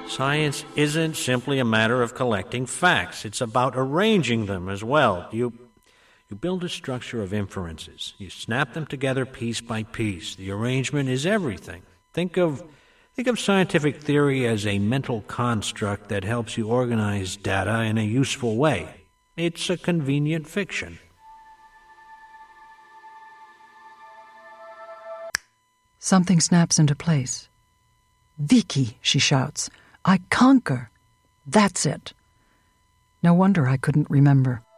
Science isn't simply a matter of collecting facts. It's about arranging them as well. You build a structure of inferences. You snap them together piece by piece. The arrangement is everything. Think of scientific theory as a mental construct that helps you organize data in a useful way. It's a convenient fiction. Something snaps into place. "Vicky," she shouts, "I conquer. That's it." No wonder I couldn't remember.